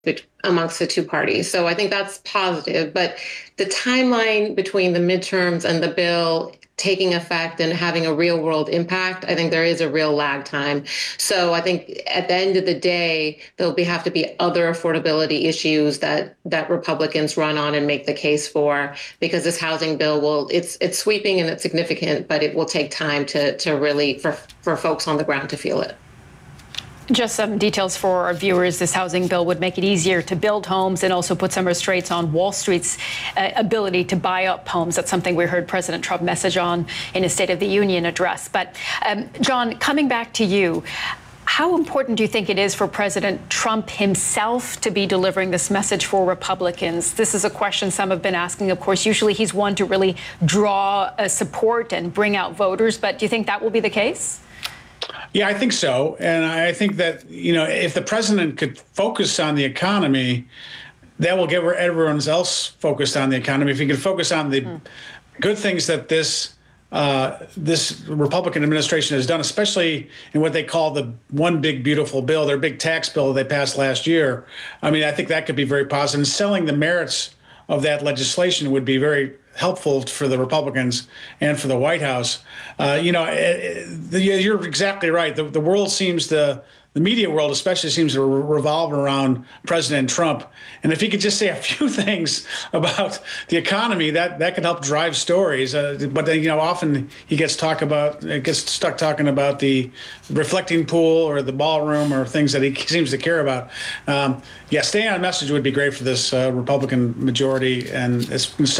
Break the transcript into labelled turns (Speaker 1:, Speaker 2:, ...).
Speaker 1: amongst the two parties. So I think that's positive. But the timeline between the midterms and the bill taking effect and having a real world impact, I think there is a real lag time. So I think at the end of the day, there'll have to be other affordability issues that Republicans run on and make the case for, because this housing bill it's sweeping and it's significant, but it will take time to really for folks on the ground to feel it.
Speaker 2: Just some details for our viewers. This housing bill would make it easier to build homes and also put some restraints on Wall Street's ability to buy up homes. That's something we heard President Trump message on in his State of the Union address. But John, coming back to you, how important do you think it is for President Trump himself to be delivering this message for Republicans? This is a question some have been asking. Of course, usually he's one to really draw support and bring out voters. But do you think that will be the case?
Speaker 3: Yeah, I think so. And I think that, if the president could focus on the economy, that will get everyone else focused on the economy. If he could focus on the good things that this Republican administration has done, especially in what they call the one big beautiful bill, their big tax bill they passed last year. I mean, I think that could be very positive. And selling the merits of that legislation would be very helpful for the Republicans and for the White House. You're exactly right. The world seems to, the media world especially, seems to revolve around President Trump. And if he could just say a few things about the economy, that could help drive stories. But often he gets stuck talking about the reflecting pool or the ballroom or things that he seems to care about. Staying on message would be great for this Republican majority, and it's